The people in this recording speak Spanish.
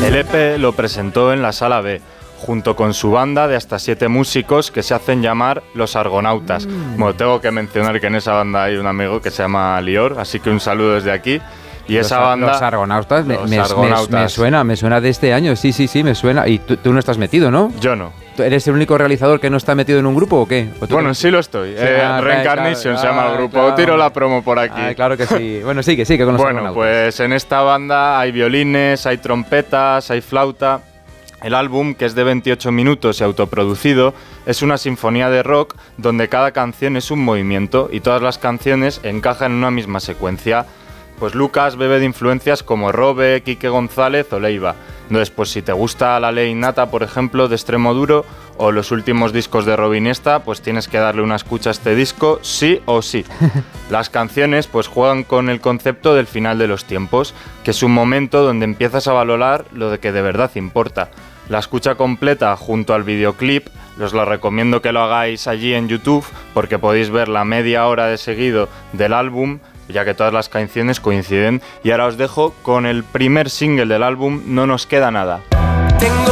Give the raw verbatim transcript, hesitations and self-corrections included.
El E P lo presentó en la Sala B, junto con su banda de hasta siete músicos que se hacen llamar Los Argonautas. Mm. Bueno, tengo que mencionar que en esa banda hay un amigo que se llama Lior, así que un saludo desde aquí. Y los, esa banda... Los Argonautas, me, los me, Argonautas. Me, me suena, me suena de este año, sí, sí, sí, me suena. Y tú, tú no estás metido, ¿no? Yo no. ¿Eres el único realizador que no está metido en un grupo o qué? ¿O bueno, no? sí lo estoy. Sí, eh, ah, Reincarnation claro, se llama el grupo. Claro. Tiro la promo por aquí. Ah, claro que sí. Bueno, sí, que sí, que con los Bueno, Argonautas. pues en esta banda hay violines, hay trompetas, hay flauta. El álbum, que es de veintiocho minutos y autoproducido, es una sinfonía de rock donde cada canción es un movimiento y todas las canciones encajan en una misma secuencia. Pues Lucas bebe de influencias como Robe, Quique González o Leiva. Entonces, pues si te gusta La Ley Innata, por ejemplo, de Extremo Duro, o los últimos discos de Robin Esta, pues tienes que darle una escucha a este disco, sí o sí. Las canciones pues juegan con el concepto del final de los tiempos, que es un momento donde empiezas a valorar lo de que de verdad importa. La escucha completa junto al videoclip, os lo recomiendo que lo hagáis allí en YouTube, porque podéis ver la media hora de seguido del álbum, ya que todas las canciones coinciden. Y ahora os dejo con el primer single del álbum, No nos queda nada.